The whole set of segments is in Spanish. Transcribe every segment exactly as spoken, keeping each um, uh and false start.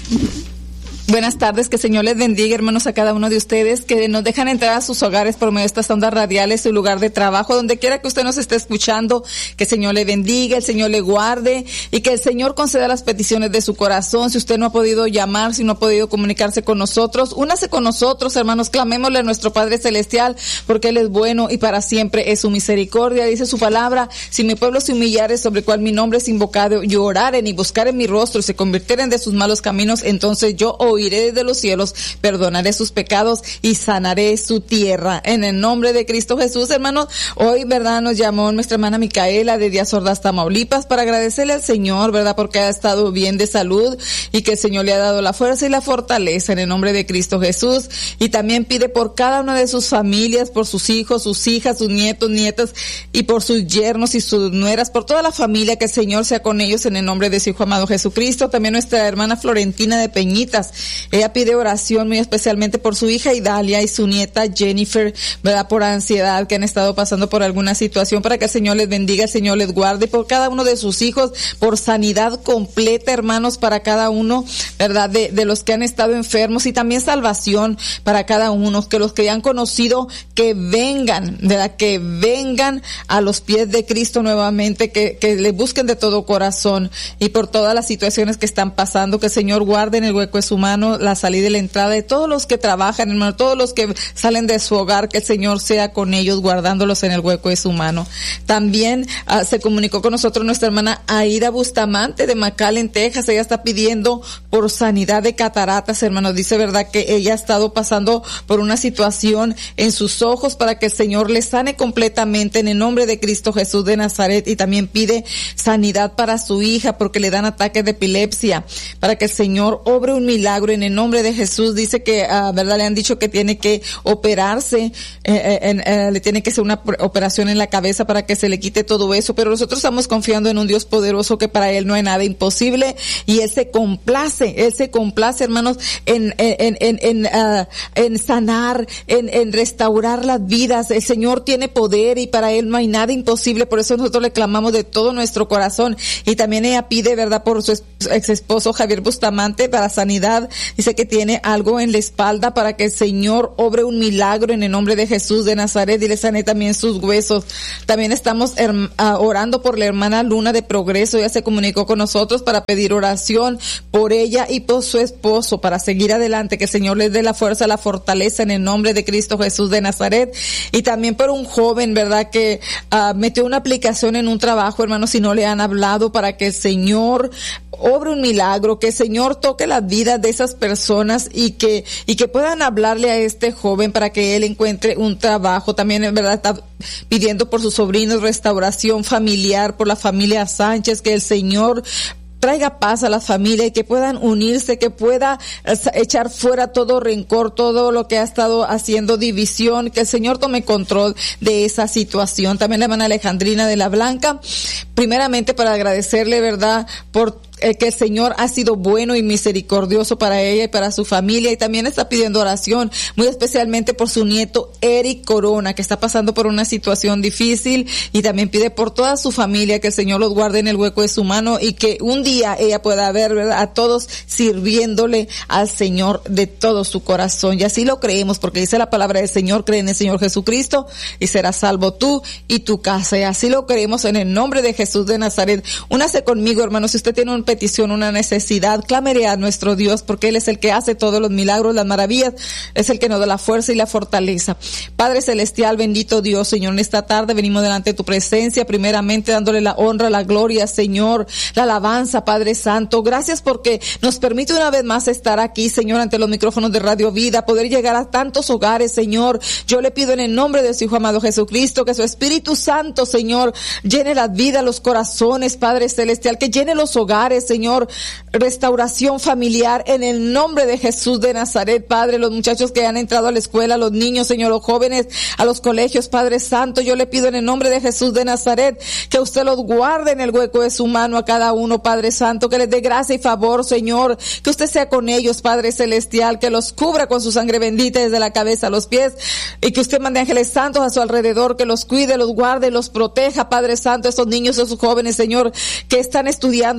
Buenas tardes, que el Señor les bendiga, hermanos, a cada uno de ustedes que nos dejan entrar a sus hogares por medio de estas ondas radiales, su lugar de trabajo, donde quiera que usted nos esté escuchando, que el Señor le bendiga, el Señor le guarde y que el Señor conceda las peticiones de su corazón. Si usted no ha podido llamar, si no ha podido comunicarse con nosotros, únase con nosotros, hermanos, clamémosle a nuestro Padre Celestial, porque Él es bueno y para siempre es su misericordia. Dice su palabra: si mi pueblo se humillare, sobre el cual mi nombre es invocado, y oraren y buscaren mi rostro y se convirtieren de sus malos caminos, entonces yo oiré desde los cielos, perdonaré sus pecados y sanaré su tierra. En el nombre de Cristo Jesús, hermanos, hoy, verdad, nos llamó nuestra hermana Micaela de Díaz Ordaz, Tamaulipas, para agradecerle al Señor, verdad, porque ha estado bien de salud y que el Señor le ha dado la fuerza y la fortaleza en el nombre de Cristo Jesús. Y también pide por cada una de sus familias, por sus hijos, sus hijas, sus nietos, nietas, y por sus yernos y sus nueras, por toda la familia, que el Señor sea con ellos en el nombre de su Hijo amado Jesucristo. También nuestra hermana Florentina de Peñitas, ella pide oración muy especialmente por su hija Idalia y su nieta Jennifer, verdad, por ansiedad, que han estado pasando por alguna situación, para que el Señor les bendiga, el Señor les guarde, y por cada uno de sus hijos, por sanidad completa, hermanos, para cada uno, verdad, de, de los que han estado enfermos, y también salvación para cada uno, que los que ya han conocido, que vengan, verdad, que vengan a los pies de Cristo nuevamente, que, que le busquen de todo corazón, y por todas las situaciones que están pasando, que el Señor guarde en el hueco de su mano la salida y la entrada de todos los que trabajan, hermano, todos los que salen de su hogar, que el Señor sea con ellos, guardándolos en el hueco de su mano. También uh, se comunicó con nosotros nuestra hermana Aida Bustamante de McAllen, Texas. Ella está pidiendo por sanidad de cataratas, hermanos. Dice, verdad, que ella ha estado pasando por una situación en sus ojos, para que el Señor le sane completamente en el nombre de Cristo Jesús de Nazaret. Y también pide sanidad para su hija, porque le dan ataques de epilepsia, para que el Señor obre un milagro en el nombre de Jesús. Dice que, uh, verdad, le han dicho que tiene que operarse, eh, en, eh, le tiene que hacer una operación en la cabeza para que se le quite todo eso, pero nosotros estamos confiando en un Dios poderoso, que para Él no hay nada imposible, y Él se complace, Él se complace, hermanos, en, en, en, en, uh, en sanar, en, en restaurar las vidas. El Señor tiene poder y para Él no hay nada imposible, por eso nosotros le clamamos de todo nuestro corazón. Y también ella pide, verdad, por su ex esposo Javier Bustamante, para sanidad. Dice que tiene algo en la espalda, para que el Señor obre un milagro en el nombre de Jesús de Nazaret y le sane también sus huesos. También estamos uh, orando por la hermana Luna de Progreso. Ella se comunicó con nosotros para pedir oración por ella y por su esposo, para seguir adelante, que el Señor les dé la fuerza, la fortaleza en el nombre de Cristo Jesús de Nazaret. Y también por un joven, verdad, que uh, metió una aplicación en un trabajo, hermanos, si no le han hablado, para que el Señor obre un milagro, que el Señor toque las vidas de esas personas y que y que puedan hablarle a este joven para que él encuentre un trabajo. También, en verdad, está pidiendo por sus sobrinos restauración familiar, por la familia Sánchez, que el Señor traiga paz a la familia y que puedan unirse, que pueda echar fuera todo rencor, todo lo que ha estado haciendo división, que el Señor tome control de esa situación. También la hermana Alejandrina de la Blanca, primeramente para agradecerle, verdad, por Eh, que el Señor ha sido bueno y misericordioso para ella y para su familia, y también está pidiendo oración muy especialmente por su nieto Eric Corona, que está pasando por una situación difícil, y también pide por toda su familia, que el Señor los guarde en el hueco de su mano y que un día ella pueda ver, ¿verdad?, a todos sirviéndole al Señor de todo su corazón. Y así lo creemos, porque dice la palabra del Señor: cree en el Señor Jesucristo y serás salvo tú y tu casa. Y así lo creemos en el nombre de Jesús de Nazaret. Únase conmigo, hermanos, si usted tiene un petición, una necesidad, clámele a nuestro Dios, porque Él es el que hace todos los milagros, las maravillas, es el que nos da la fuerza y la fortaleza. Padre celestial, bendito Dios, Señor, en esta tarde venimos delante de tu presencia, primeramente dándole la honra, la gloria, Señor, la alabanza, Padre Santo. Gracias porque nos permite una vez más estar aquí, Señor, ante los micrófonos de Radio Vida, poder llegar a tantos hogares, Señor. Yo le pido en el nombre de su Hijo amado Jesucristo, que su Espíritu Santo, Señor, llene las vidas, los corazones, Padre celestial, que llene los hogares, Señor, restauración familiar en el nombre de Jesús de Nazaret, Padre. Los muchachos que han entrado a la escuela, los niños, Señor, los jóvenes a los colegios, Padre Santo, yo le pido en el nombre de Jesús de Nazaret que usted los guarde en el hueco de su mano a cada uno, Padre Santo, que les dé gracia y favor, Señor, que usted sea con ellos, Padre celestial, que los cubra con su sangre bendita desde la cabeza a los pies, y que usted mande ángeles santos a su alrededor, que los cuide, los guarde, los proteja, Padre Santo, estos niños, esos jóvenes, Señor, que están estudiando, es el futuro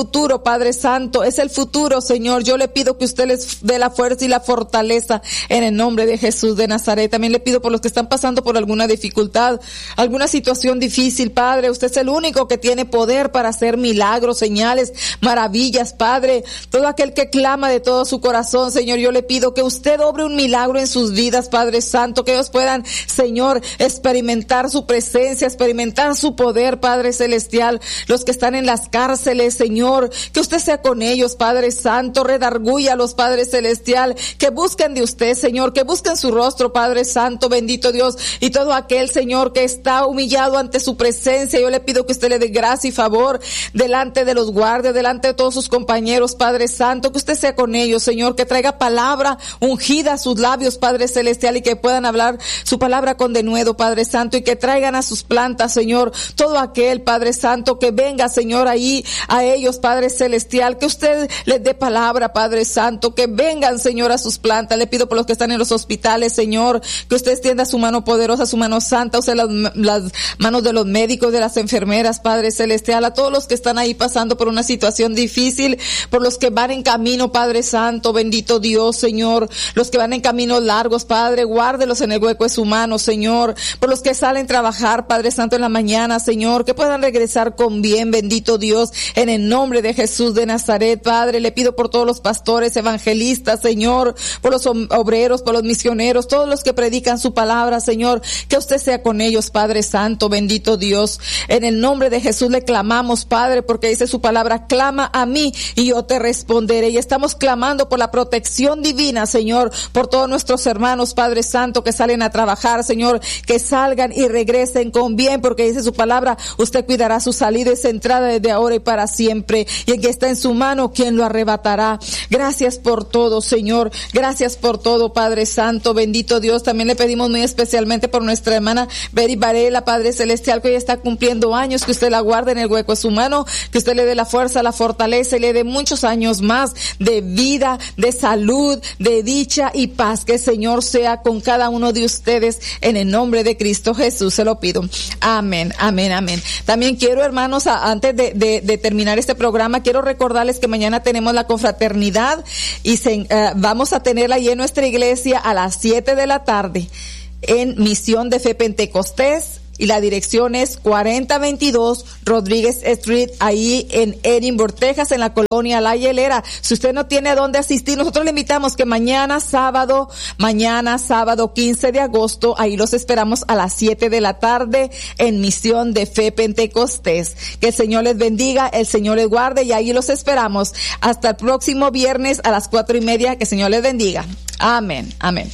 futuro, Padre Santo, es el futuro, Señor. Yo le pido que usted les dé la fuerza y la fortaleza en el nombre de Jesús de Nazaret. También le pido por los que están pasando por alguna dificultad, alguna situación difícil, Padre. Usted es el único que tiene poder para hacer milagros, señales, maravillas, Padre. Todo aquel que clama de todo su corazón, Señor, yo le pido que usted obre un milagro en sus vidas, Padre Santo, que ellos puedan, Señor, experimentar su presencia, experimentar su poder, Padre Celestial. Los que están en las cárceles, Señor, que usted sea con ellos, Padre Santo, redargúyalos, Padre Celestial, que busquen de usted, Señor, que busquen su rostro, Padre Santo, bendito Dios, y todo aquel, Señor, que está humillado ante su presencia, yo le pido que usted le dé gracia y favor delante de los guardias, delante de todos sus compañeros, Padre Santo, que usted sea con ellos, Señor, que traiga palabra ungida a sus labios, Padre Celestial, y que puedan hablar su palabra con denuedo, Padre Santo, y que traigan a sus plantas, Señor, todo aquel, Padre Santo, que venga, Señor, ahí a ellos, Padre Celestial, que usted les dé palabra, Padre Santo, que vengan, Señor, a sus plantas. Le pido por los que están en los hospitales, Señor, que usted extienda su mano poderosa, su mano santa, use las, las manos de los médicos, de las enfermeras, Padre Celestial, a todos los que están ahí pasando por una situación difícil, por los que van en camino, Padre Santo, bendito Dios, Señor, los que van en caminos largos, Padre, guárdelos en el hueco de su mano, Señor, por los que salen a trabajar, Padre Santo, en la mañana, Señor, que puedan regresar con bien, bendito Dios, en el nombre de Jesús de Nazaret, Padre. Le pido por todos los pastores, evangelistas, Señor, por los obreros, por los misioneros, todos los que predican su palabra, Señor, que usted sea con ellos, Padre Santo, bendito Dios. En el nombre de Jesús le clamamos, Padre, porque dice su palabra, clama a mí y yo te responderé. Y estamos clamando por la protección divina, Señor, por todos nuestros hermanos, Padre Santo, que salen a trabajar, Señor, que salgan y regresen con bien, porque dice su palabra, usted cuidará su salida y su entrada desde ahora y para siempre. Y el que está en su mano, ¿quién lo arrebatará? Gracias por todo, Señor. Gracias por todo, Padre Santo, bendito Dios. También le pedimos muy especialmente por nuestra hermana Betty Varela, Padre Celestial, que hoy está cumpliendo años, que usted la guarde en el hueco de su mano, que usted le dé la fuerza, la fortaleza y le dé muchos años más de vida, de salud, de dicha y paz. Que el Señor sea con cada uno de ustedes en el nombre de Cristo Jesús, se lo pido. Amén, amén, amén. También quiero, hermanos, a, antes de, de, de terminar este programa, quiero recordarles que mañana tenemos la confraternidad y se, uh, vamos a tenerla ahí en nuestra iglesia a las siete de la tarde en Misión de Fe Pentecostés. Y la dirección es cuarenta veintidós Rodríguez Street, ahí en Edinburgh, Texas, en la colonia La Hielera. Si usted no tiene a dónde asistir, nosotros le invitamos que mañana sábado, mañana sábado quince de agosto, ahí los esperamos a las siete de la tarde en Misión de Fe Pentecostés. Que el Señor les bendiga, el Señor les guarde y ahí los esperamos. Hasta el próximo viernes a las cuatro y media, que el Señor les bendiga. Amén, amén.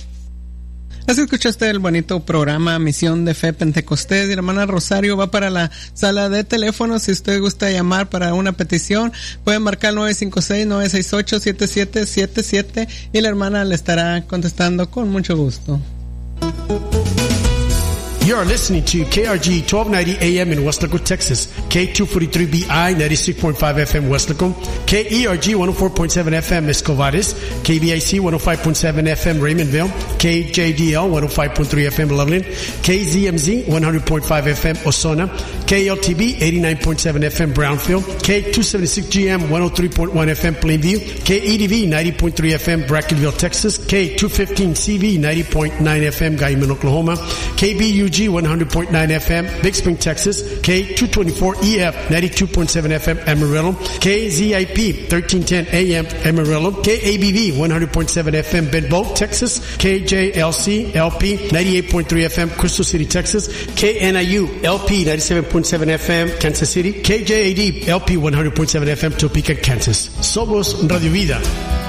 Así escuchaste el bonito programa Misión de Fe Pentecostés, y la hermana Rosario va para la sala de teléfono. Si usted gusta llamar para una petición, puede marcar nueve cinco seis, nueve seis ocho, siete siete siete siete y la hermana le estará contestando con mucho gusto. You are listening to K R G twelve ninety A M in Weslaco, Texas, K two forty-three B I ninety-six point five F M Weslaco, K E R G one oh four point seven F M Escovares, K B I C one oh five point seven F M Raymondville, K J D L one oh five point three F M Loveland, K Z M Z one hundred point five F M Osona, K L T B eighty-nine point seven F M Brownfield, K two seventy-six G M one oh three point one F M Plainview, K E D V ninety point three F M Brackenville, Texas, K two fifteen C V ninety point nine F M Guyman, Oklahoma, K B U G one hundred point nine F M Big Spring, Texas, K two twenty-four E F ninety-two point seven F M Amarillo, K Z I P thirteen ten A M Amarillo, K A B V one hundred point seven F M Benbow, Texas, K J L C L P ninety-eight point three F M Crystal City, Texas, K N I U L P ninety-seven point seven F M Kansas City, K J A D L P one hundred point seven F M Topeka, Kansas. Somos Radio Vida.